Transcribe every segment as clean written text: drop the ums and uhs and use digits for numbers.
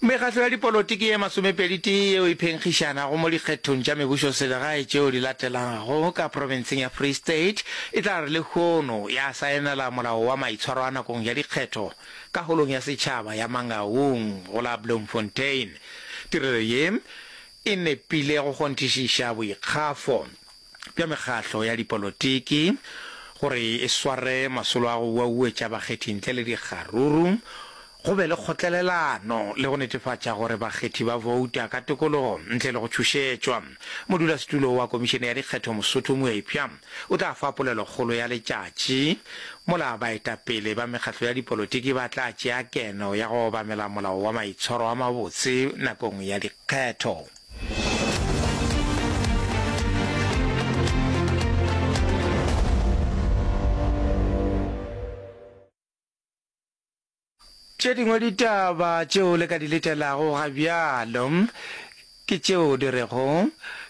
Mekgatlo ya dipolotiki ya masomepediti eo e phenkgishana go mo dikgethong tša mebušo selegae tšeo di latelago ka provinceng ya Free State e tla re lekgono ya saenela molao wa maitshwaro a nakong ya dikgetho ka holong ya setšhaba ya Mangaung go la Bloemfontein. Tirelo ye e nepile go kgonthišiša boikgafo bja mekgatlo ya dipolotiki gore e sware masolo a go uetša bakgethi ntle le dikgaruru go be le kgotlelelano le go netefatša gore bakgethi ba vouta ka tokologo ntle le go thušetšwa. Modulasetulo wa komišene ya dikgetho Mosotho Moepya o tla fa polelokgolo ya letšatši mola baetapele ba mekgatlo ya dipolotiki ba tla tšea keno ya go obamela molao wa maitshwaro a mabotse nakong ya dikgetho. Tše dingwe ditaba tšeo le ka di letelago ga bjalo ke tšeo di rego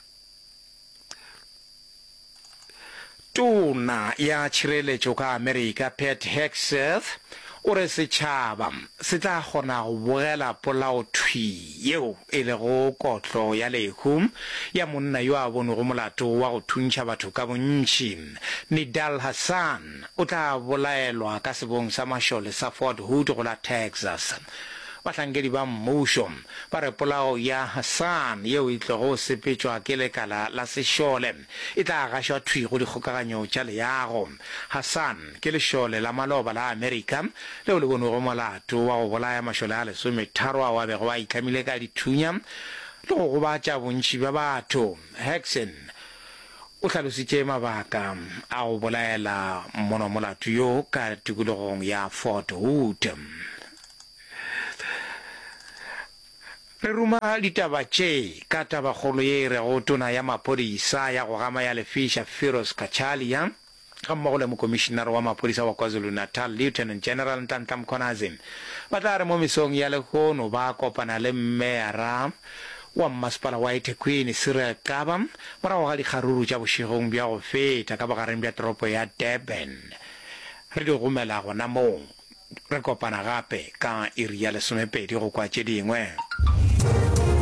tona ya tšhireletšo ka Amerika Pete Hegseth o re setšhaba se tla kgona go bogela polaothwi yeo e lego kotlo ya lehu ya monna yo a bonego molato wa go thuntšha batho ka bontši. Nidal Hassan o tla bolaelwa ka sebong sa mašole sa Fort Hood go la Texas. Bahlankedi ba mmušo ba re polao ya Hassan yeo e tlogo sepetšwa ke lekala la sešole e tla gašwa thwi go dikgokaganyo tša leago. Hassan ke lešole la maloba la Amerika leo le bonego molato wa go bolaya mašole a 13 a bego a itlamile ka dithunya le go gobatša bontši bja batho. Hexen o hlalositše mabaka a go bolaela monomolato yo ka tikologong ya Fort Hood. Re ruma ditaba tše ka tabakgolo ye re go tona ya maphodisa ya go gama ya Lefisha Firoz Kachalia ga mmogo le mokomišenare wa maphodisa wa KwaZulu-Natal Lieutenant General Nhlanhla Mkhwanazi ba tla re mo mesong ya lekgono ba kopana le mmeyara wa mmasepala wa eThekwini Cyril Kaba morago ga dikgaruru tša bošegong bja go feta ka bogareng bja toropo ya Durban. Re di gomela gona moo re kopana gape ka iri ya 12 go kwa tše dingwe.